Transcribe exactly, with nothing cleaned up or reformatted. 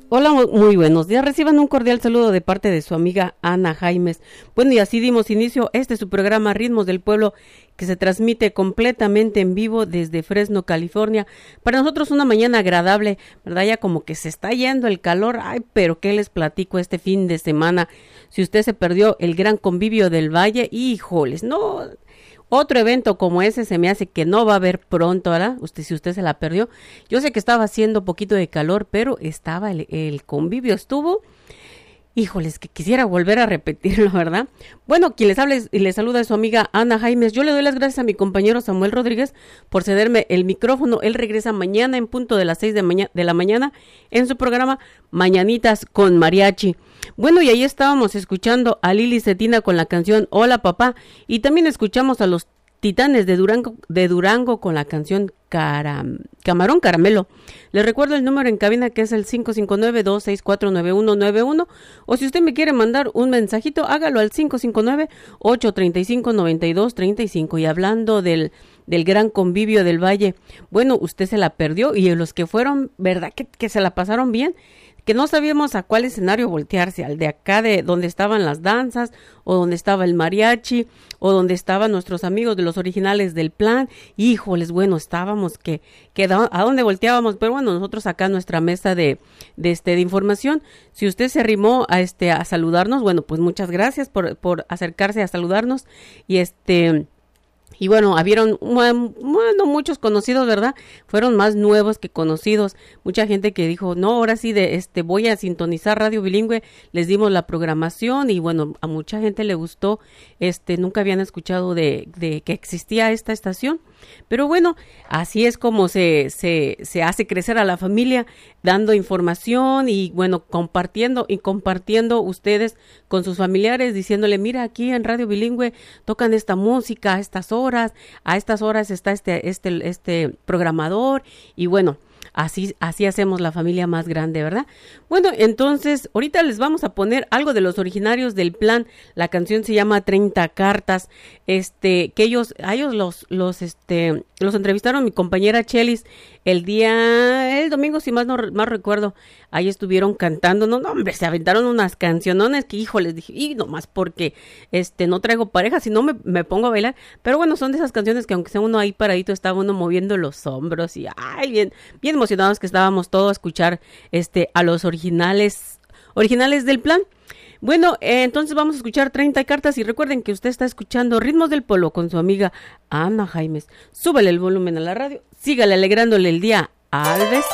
Hola, muy buenos días. Reciban un cordial saludo de parte de su amiga Ana Jaimes. Bueno, y así dimos inicio a este su programa Ritmos del Pueblo, que se transmite completamente en vivo desde Fresno, California. Para nosotros una mañana agradable, ¿verdad? Ya como que se está yendo el calor. Ay, pero ¿qué les platico este fin de semana? Si usted se perdió el gran convivio del Valle, híjoles, no... Otro evento como ese se me hace que no va a haber pronto, ¿verdad? Usted, si usted se la perdió. Yo sé que estaba haciendo poquito de calor, pero estaba el, el convivio, estuvo. Híjoles, que quisiera volver a repetirlo, ¿verdad? Bueno, quien les habla y les saluda es su amiga Ana Jaimes. Yo le doy las gracias a mi compañero Samuel Rodríguez por cederme el micrófono. Él regresa mañana en punto de las seis de, maña- de la mañana en su programa Mañanitas con Mariachi. Bueno, y ahí estábamos escuchando a Lili Cetina con la canción Hola Papá, y también escuchamos a los Titanes de Durango, de Durango con la canción Caram, Camarón Caramelo. Les recuerdo el número en cabina, que es el cinco cinco nueve, dos seis cuatro, nueve uno nueve uno, o si usted me quiere mandar un mensajito, hágalo al cinco cinco nueve, ocho tres cinco, nueve dos tres cinco. Y hablando del, del gran convivio del Valle, bueno, usted se la perdió, y los que fueron, ¿verdad que, que se la pasaron bien? Que no sabíamos a cuál escenario voltearse, al de acá de donde estaban las danzas, o donde estaba el mariachi, o donde estaban nuestros amigos de los originales del plan. Híjoles, bueno, estábamos que, que da, a dónde volteábamos, pero bueno, nosotros acá en nuestra mesa de, de este, de información, si usted se arrimó a este, a saludarnos, bueno, pues muchas gracias por, por acercarse a saludarnos, y este... Y bueno, habieron, bueno, muchos conocidos, ¿verdad? Fueron más nuevos que conocidos. Mucha gente que dijo, no, ahora sí, de este voy a sintonizar Radio Bilingüe. Les dimos la programación y bueno, a mucha gente le gustó. Este, nunca habían escuchado de, de que existía esta estación. Pero bueno, así es como se, se, se hace crecer a la familia, dando información y bueno, compartiendo y compartiendo ustedes con sus familiares, diciéndole, mira, aquí en Radio Bilingüe tocan esta música a estas horas, a estas horas está este, este, este programador, y bueno, Así, así hacemos la familia más grande, ¿verdad? Bueno, entonces, ahorita les vamos a poner algo de los originarios del plan. La canción se llama treinta cartas. Este, que ellos, a ellos los, los, este, los entrevistaron mi compañera Chelis el día, el domingo, si más no más recuerdo. Ahí estuvieron cantando. No, no, hombre, se aventaron unas cancionones que, hijo, les dije, y nomás porque, este, no traigo pareja, si no me, me pongo a bailar. Pero bueno, son de esas canciones que aunque sea uno ahí paradito, está uno moviendo los hombros y, ay, bien, bien emocionados que estábamos todos a escuchar este a los originales originales del plan. Bueno, eh, entonces vamos a escuchar treinta cartas y recuerden que usted está escuchando Ritmos del Pueblo con su amiga Ana Jaimes. Súbale el volumen a la radio, sígale alegrándole el día al vecino.